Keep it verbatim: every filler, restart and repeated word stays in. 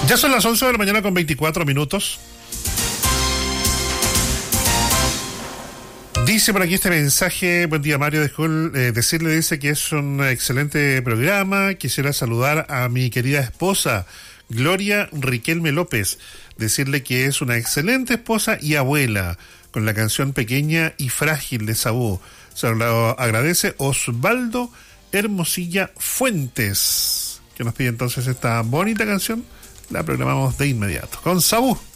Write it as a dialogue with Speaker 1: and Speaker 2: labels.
Speaker 1: Ya son las once de la mañana con veinticuatro minutos. Dice por aquí este mensaje, buen día Mario, dejó eh, decirle, dice que es un excelente programa, quisiera saludar a mi querida esposa, Gloria Riquelme López, decirle que es una excelente esposa y abuela, con la canción Pequeña y Frágil de Sabú. Se lo agradece Osvaldo Hermosilla Fuentes, que nos pide entonces esta bonita canción, la programamos de inmediato, con Sabú.